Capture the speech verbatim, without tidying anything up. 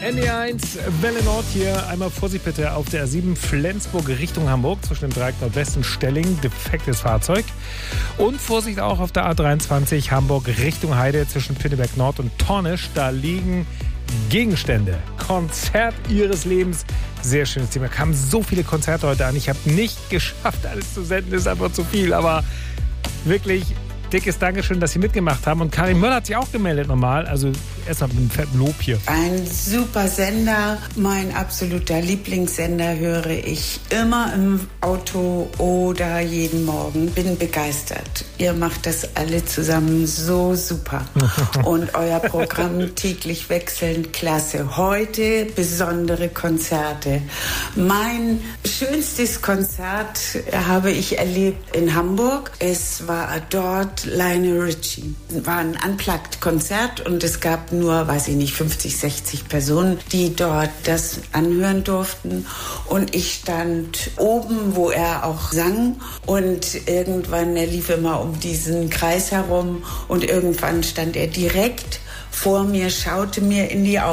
N D eins, Welle Nord hier. Einmal Vorsicht bitte auf der A sieben Flensburg Richtung Hamburg zwischen dem Dreieck Nordwesten Stelling, defektes Fahrzeug. Und Vorsicht auch auf der A dreiundzwanzig Hamburg Richtung Heide zwischen Pinneberg Nord und Tornisch. Da liegen Gegenstände. Konzert ihres Lebens. Sehr schönes Thema. Kamen so viele Konzerte heute an. Ich habe nicht geschafft, alles zu senden. Ist einfach zu viel. Aber wirklich dickes Dankeschön, dass Sie mitgemacht haben. Und Karin Möller hat sich auch gemeldet nochmal. Also erstmal mit einem fetten Lob hier. Ein super Sender. Mein absoluter Lieblingssender höre ich immer im Auto oder jeden Morgen. Bin begeistert. Ihr macht das alle zusammen so super. Und euer Programm täglich wechselnd, klasse. Heute besondere Konzerte. Mein schönstes Konzert habe ich erlebt in Hamburg. Es war dort Lionel Richie. Es war ein Unplugged-Konzert und es gab nur, weiß ich nicht, fünfzig, sechzig Personen, die dort das anhören durften. Und ich stand oben, wo er auch sang. Und irgendwann, er lief immer um diesen Kreis herum und irgendwann stand er direkt vor mir, schaute mir in die Augen.